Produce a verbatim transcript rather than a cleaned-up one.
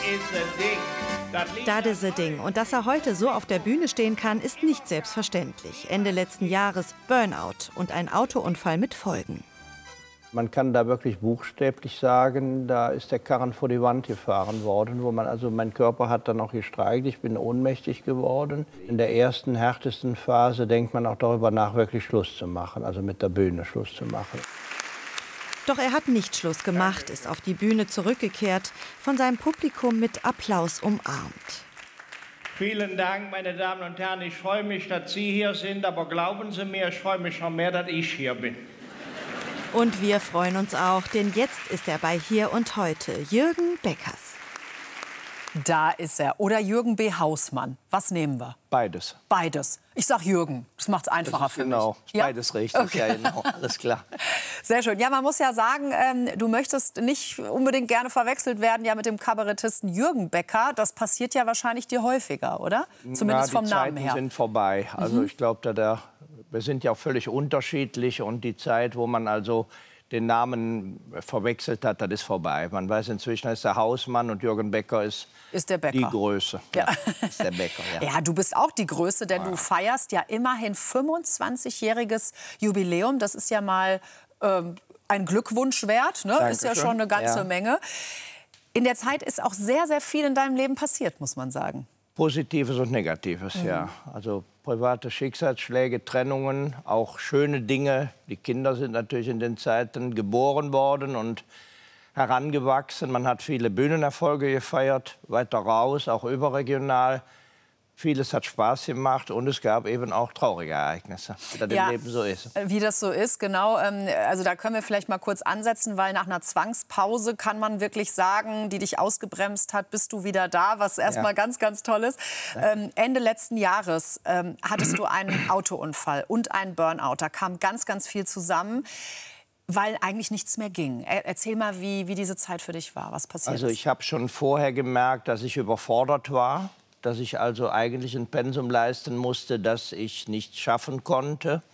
Das ist ein Ding. Und dass er heute so auf der Bühne stehen kann, ist nicht selbstverständlich. Ende letzten Jahres Burnout und ein Autounfall mit Folgen. Man kann da wirklich buchstäblich sagen, da ist der Karren vor die Wand gefahren worden, wo man, also mein Körper hat dann auch gestreikt, ich bin ohnmächtig geworden. In der ersten, härtesten Phase denkt man auch darüber nach, wirklich Schluss zu machen, also mit der Bühne Schluss zu machen. Doch er hat nicht Schluss gemacht, ist auf die Bühne zurückgekehrt, von seinem Publikum mit Applaus umarmt. Vielen Dank, meine Damen und Herren, ich freue mich, dass Sie hier sind, aber glauben Sie mir, ich freue mich noch mehr, dass ich hier bin. Und wir freuen uns auch, denn jetzt ist er bei Hier und Heute, Jürgen Beckers. Da ist er. Oder Jürgen B. Hausmann. Was nehmen wir? Beides. Beides. Ich sag Jürgen. Das macht es einfacher für genau. mich. Genau, beides richtig. Okay. Ja, genau. Alles klar. Sehr schön. Ja, man muss ja sagen, ähm, du möchtest nicht unbedingt gerne verwechselt werden ja mit dem Kabarettisten Jürgen Becker. Das passiert ja wahrscheinlich dir häufiger, oder? Zumindest Na, vom die Namen Zeiten her. sind vorbei. Also Mhm. ich glaube, da der, wir sind ja auch völlig unterschiedlich und die Zeit, wo man also den Namen verwechselt hat, das ist vorbei. Man weiß inzwischen, er ist der Hausmann und Jürgen Becker ist, ist der Becker. die Größe. Ja. Ja, ist der Becker, ja. Ja, du bist auch die Größe, denn Ja. du feierst ja immerhin fünfundzwanzigjähriges Jubiläum. Das ist ja mal ähm, ein Glückwunsch wert, ne? Ist ja Dankeschön. schon eine ganze Ja. Menge. In der Zeit ist auch sehr, sehr viel in deinem Leben passiert, muss man sagen. Positives und Negatives, Mhm. ja. Also private Schicksalsschläge, Trennungen, auch schöne Dinge. Die Kinder sind natürlich in den Zeiten geboren worden und herangewachsen. Man hat viele Bühnenerfolge gefeiert, weiter raus, auch überregional. Vieles hat Spaß gemacht und es gab eben auch traurige Ereignisse, wie das Ja, im Leben so ist. Wie das so ist, genau. Ähm, Also da können wir vielleicht mal kurz ansetzen, weil nach einer Zwangspause kann man wirklich sagen, die dich ausgebremst hat, bist du wieder da, was erstmal Ja. ganz, ganz toll ist. Ähm, Ende letzten Jahres ähm, hattest du einen Autounfall und einen Burnout. Da kam ganz, ganz viel zusammen, weil eigentlich nichts mehr ging. Er erzähl mal, wie, wie diese Zeit für dich war, was passiert Also ist. ich habe schon vorher gemerkt, dass ich überfordert war, dass ich also eigentlich ein Pensum leisten musste, das ich nicht schaffen konnte.